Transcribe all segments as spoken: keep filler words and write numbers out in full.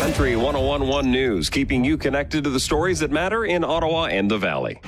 Country one oh one point one News, keeping you connected to the stories that matter in Ottawa and the Valley.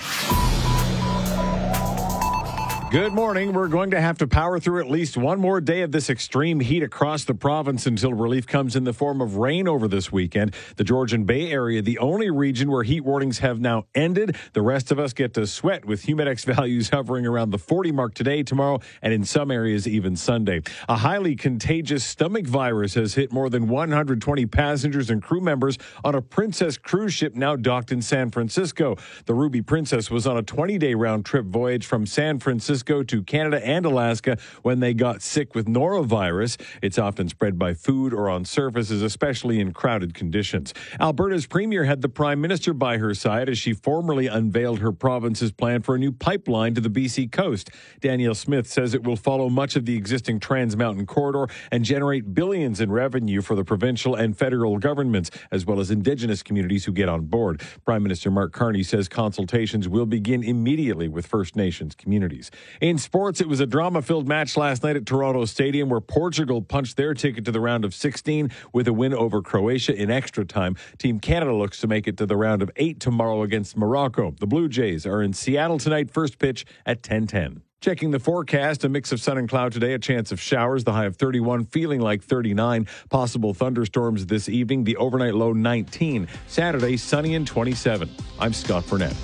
Good morning. We're going to have to power through at least one more day of this extreme heat across the province until relief comes in the form of rain over this weekend. The Georgian Bay area, the only region where heat warnings have now ended. The rest of us get to sweat with Humidex values hovering around the forty mark today, tomorrow, and in some areas even Sunday. A highly contagious stomach virus has hit more than one hundred twenty passengers and crew members on a Princess cruise ship now docked in San Francisco. The Ruby Princess was on a twenty-day round-trip voyage from San Francisco to Canada and Alaska when they got sick with norovirus. It's often spread by food or on surfaces, especially in crowded conditions. Alberta's premier had the Prime Minister by her side as she formally unveiled her province's plan for a new pipeline to the B C coast. Danielle Smith says it will follow much of the existing Trans Mountain corridor and generate billions in revenue for the provincial and federal governments, as well as Indigenous communities who get on board. Prime Minister Mark Carney says consultations will begin immediately with First Nations communities. In sports, it was a drama-filled match last night at Toronto Stadium where Portugal punched their ticket to the round of sixteen with a win over Croatia in extra time. Team Canada looks to make it to the round of eight tomorrow against Morocco. The Blue Jays are in Seattle tonight, first pitch at ten ten. Checking the forecast, a mix of sun and cloud today, a chance of showers, the high of thirty-one, feeling like thirty-nine. Possible thunderstorms this evening, the overnight low nineteen. Saturday, sunny and twenty-seven. I'm Scott Burnett.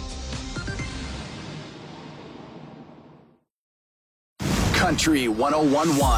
Country one oh one point one.